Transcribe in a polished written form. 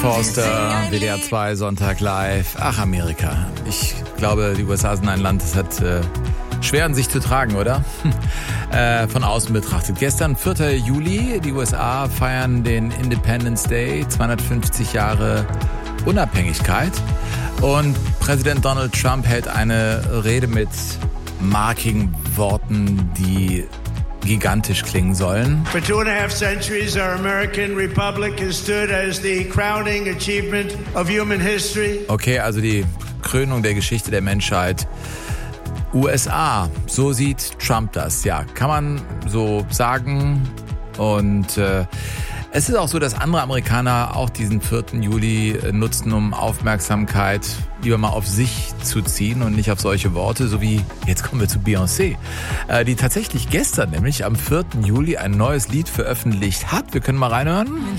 Forster, WDR 2, Sonntag live. Ach, Amerika. Ich glaube, die USA sind ein Land, das hat schwer an sich zu tragen, oder? Von außen betrachtet. Gestern, 4. Juli, die USA feiern den Independence Day, 250 Jahre Unabhängigkeit. Und Präsident Donald Trump hält eine Rede mit markigen Worten, die gigantisch klingen sollen. For 2.5 centuries, our American Republic has stood as the crowning achievement of human history. Okay, also die Krönung der Geschichte der Menschheit. USA, so sieht Trump das. Ja, kann man so sagen. Und es ist auch so, dass andere Amerikaner auch diesen 4. Juli nutzen, um Aufmerksamkeit lieber mal auf sich zu ziehen und nicht auf solche Worte, so wie, jetzt kommen wir zu Beyoncé, die tatsächlich gestern, nämlich am 4. Juli, ein neues Lied veröffentlicht hat. Wir können mal reinhören.